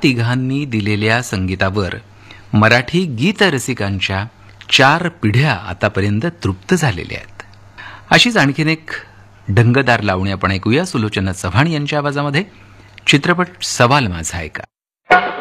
तिघांनी दिलेल्या संगीतावर मराठी गीतरसिकांच्या 4 पिढ्या आतापर्यंत तृप्त झालेल्या आहेत. अशीच आणखीन एक ढंगदार लावणी आपण ऐकूया सुलोचना चव्हाण यांच्या आवाजामध्ये. चित्रपट सवाल माझा ऐका.